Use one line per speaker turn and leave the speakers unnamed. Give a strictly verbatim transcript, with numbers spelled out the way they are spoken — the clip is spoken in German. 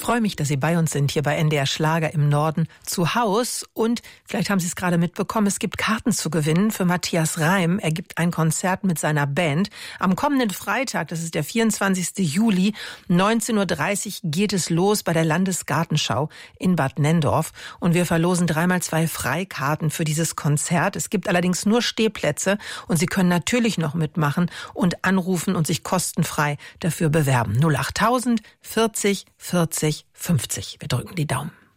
freue mich, dass Sie bei uns sind, hier bei N D R Schlager im Norden zu Haus. Und vielleicht haben Sie es gerade mitbekommen, es gibt Karten zu gewinnen für Matthias Reim. Er gibt ein Konzert mit seiner Band. Am kommenden Freitag, das ist der vierundzwanzigsten Juli, neunzehn Uhr dreißig geht es los bei der Landesgartenschau in Bad Nenndorf. Und wir verlosen dreimal zwei Freikarten für dieses Konzert. Es gibt allerdings nur Stehplätze und Sie können natürlich noch mitmachen und anrufen und sich kostenfrei dafür bewerben. null achttausend vierzig vierzig fünfzig. Wir drücken die Daumen.